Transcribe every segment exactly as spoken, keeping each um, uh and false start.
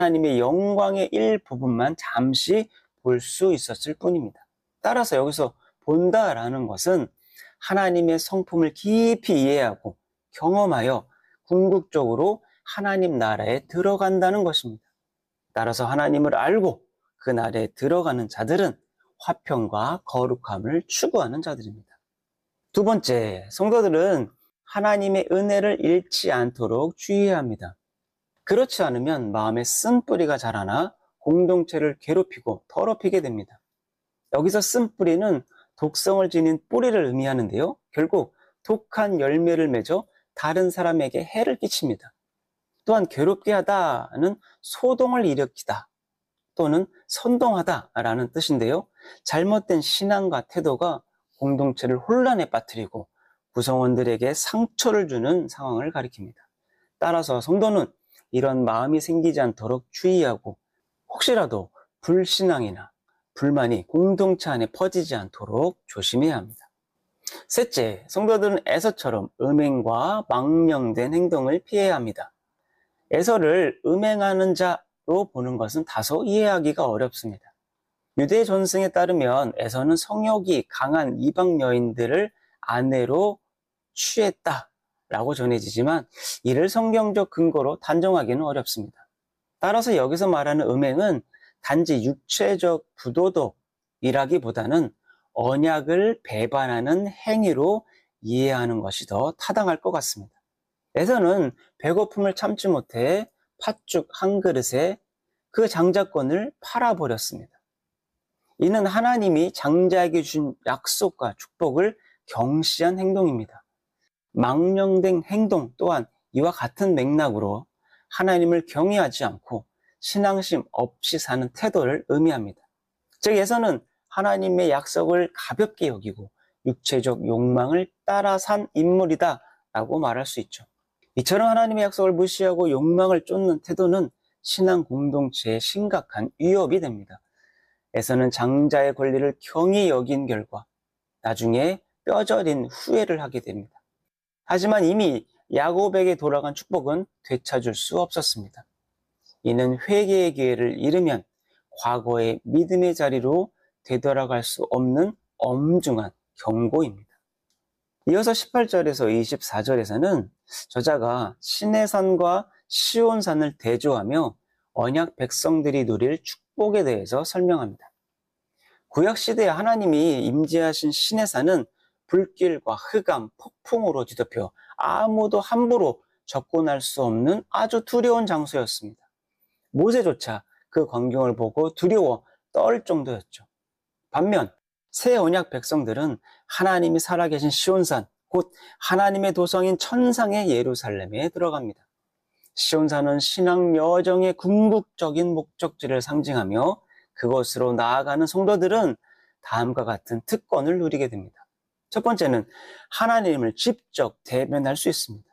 하나님의 영광의 일부분만 잠시 볼 수 있었을 뿐입니다. 따라서 여기서 본다라는 것은 하나님의 성품을 깊이 이해하고 경험하여 궁극적으로 하나님 나라에 들어간다는 것입니다. 따라서 하나님을 알고 그 나라에 들어가는 자들은 화평과 거룩함을 추구하는 자들입니다. 두 번째, 성도들은 하나님의 은혜를 잃지 않도록 주의해야 합니다. 그렇지 않으면 마음에 쓴뿌리가 자라나 공동체를 괴롭히고 더럽히게 됩니다. 여기서 쓴뿌리는 독성을 지닌 뿌리를 의미하는데요. 결국 독한 열매를 맺어 다른 사람에게 해를 끼칩니다. 또한 괴롭게 하다는 소동을 일으키다 또는 선동하다라는 뜻인데요. 잘못된 신앙과 태도가 공동체를 혼란에 빠뜨리고 구성원들에게 상처를 주는 상황을 가리킵니다. 따라서 성도는 이런 마음이 생기지 않도록 주의하고 혹시라도 불신앙이나 불만이 공동체 안에 퍼지지 않도록 조심해야 합니다. 셋째, 성도들은 에서처럼 음행과 망령된 행동을 피해야 합니다. 에서를 음행하는 자로 보는 것은 다소 이해하기가 어렵습니다. 유대 전승에 따르면 에서는 성욕이 강한 이방 여인들을 아내로 취했다라고 전해지지만 이를 성경적 근거로 단정하기는 어렵습니다. 따라서 여기서 말하는 음행은 단지 육체적 부도덕이라기보다는 언약을 배반하는 행위로 이해하는 것이 더 타당할 것 같습니다. 에서는 배고픔을 참지 못해 팥죽 한 그릇에 그 장자권을 팔아버렸습니다. 이는 하나님이 장자에게 준 약속과 축복을 경시한 행동입니다. 망령된 행동 또한 이와 같은 맥락으로 하나님을 경외하지 않고 신앙심 없이 사는 태도를 의미합니다. 즉 에서는 하나님의 약속을 가볍게 여기고 육체적 욕망을 따라 산 인물이다 라고 말할 수 있죠. 이처럼 하나님의 약속을 무시하고 욕망을 쫓는 태도는 신앙 공동체에 심각한 위협이 됩니다. 에서는 장자의 권리를 경히 여긴 결과 나중에 뼈저린 후회를 하게 됩니다. 하지만 이미 야곱에게 돌아간 축복은 되찾을 수 없었습니다. 이는 회개의 기회를 잃으면 과거의 믿음의 자리로 되돌아갈 수 없는 엄중한 경고입니다. 이어서 십팔 절에서 이십사 절에서는 저자가 시내산과 시온산을 대조하며 언약 백성들이 누릴 축복에 대해서 설명합니다. 구약시대에 하나님이 임재하신 시내산은 불길과 흑암, 폭풍으로 뒤덮여 아무도 함부로 접근할 수 없는 아주 두려운 장소였습니다. 모세조차 그 광경을 보고 두려워 떨 정도였죠. 반면 새 언약 백성들은 하나님이 살아계신 시온산, 곧 하나님의 도성인 천상의 예루살렘에 들어갑니다. 시온산은 신앙 여정의 궁극적인 목적지를 상징하며 그것으로 나아가는 성도들은 다음과 같은 특권을 누리게 됩니다. 첫 번째는 하나님을 직접 대면할 수 있습니다.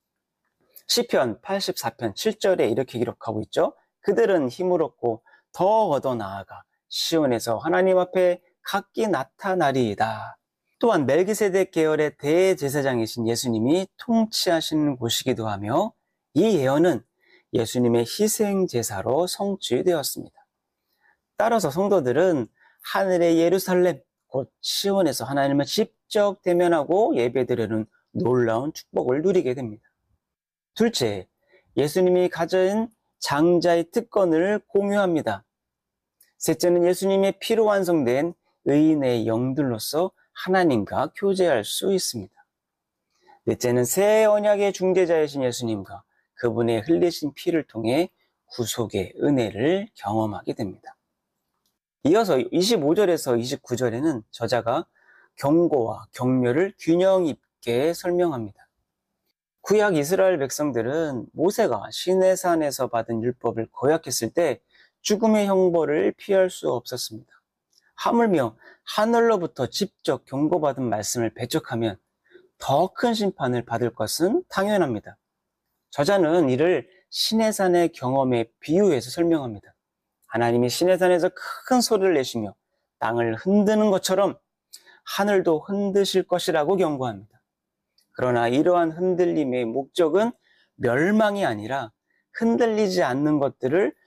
시편 팔십사 편 칠 절에 이렇게 기록하고 있죠. 그들은 힘을 얻고 더 얻어 나아가 시온에서 하나님 앞에 각기 나타나리이다. 또한 멜기세덱 계열의 대제사장이신 예수님이 통치하시는 곳이기도 하며 이 예언은 예수님의 희생 제사로 성취되었습니다. 따라서 성도들은 하늘의 예루살렘 곧 시온에서 하나님을 직접 대면하고 예배드리는 놀라운 축복을 누리게 됩니다. 둘째, 예수님이 가진 장자의 특권을 공유합니다. 셋째는 예수님의 피로 완성된 의인의 영들로서 하나님과 교제할 수 있습니다. 넷째는 새 언약의 중재자이신 예수님과 그분의 흘리신 피를 통해 구속의 은혜를 경험하게 됩니다. 이어서 이십오 절에서 이십구 절에는 저자가 경고와 격려를 균형 있게 설명합니다. 구약 이스라엘 백성들은 모세가 시내산에서 받은 율법을 거역했을 때 죽음의 형벌을 피할 수 없었습니다. 하물며 하늘로부터 직접 경고받은 말씀을 배척하면 더 큰 심판을 받을 것은 당연합니다. 저자는 이를 시내산의 경험에 비유해서 설명합니다. 하나님이 시내산에서 큰 소리를 내시며 땅을 흔드는 것처럼 하늘도 흔드실 것이라고 경고합니다. 그러나 이러한 흔들림의 목적은 멸망이 아니라 흔들리지 않는 것들을